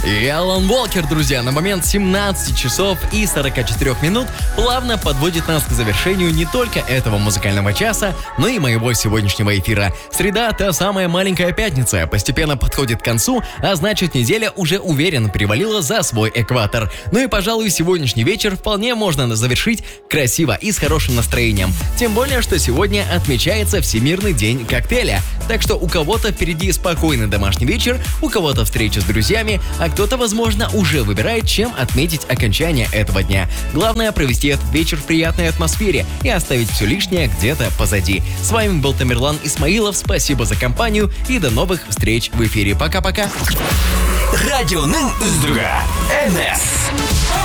И Алан Уолкер, друзья, на момент 17 часов и 44 минут плавно подводит нас к завершению не только этого музыкального часа, но и моего сегодняшнего эфира. Среда, та самая маленькая пятница, постепенно подходит к концу, а значит, неделя уже уверенно перевалила за свой экватор. Ну и, пожалуй, сегодняшний вечер вполне можно завершить красиво и с хорошим настроением. Тем более, что сегодня отмечается Всемирный день коктейля. Так что у кого-то впереди спокойный домашний вечер, у кого-то встреча с друзьями, а кто-то, возможно, уже выбирает, чем отметить окончание этого дня. Главное — провести этот вечер в приятной атмосфере и оставить все лишнее где-то позади. С вами был Тамерлан Исмаилов, спасибо за компанию и до новых встреч в эфире. Пока-пока. Радионың үздігі НС.